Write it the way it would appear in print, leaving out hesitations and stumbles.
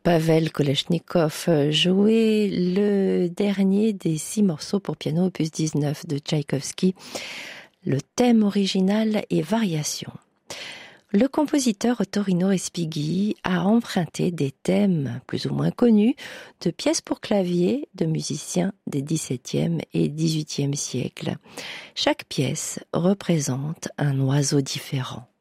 Pavel Kolesnikov jouait le dernier des 6 morceaux pour piano opus 19 de Tchaïkovski. Le thème original est Variation. Le compositeur Ottorino Respighi a emprunté des thèmes plus ou moins connus de pièces pour clavier de musiciens des XVIIe et XVIIIe siècles. Chaque pièce représente un oiseau différent.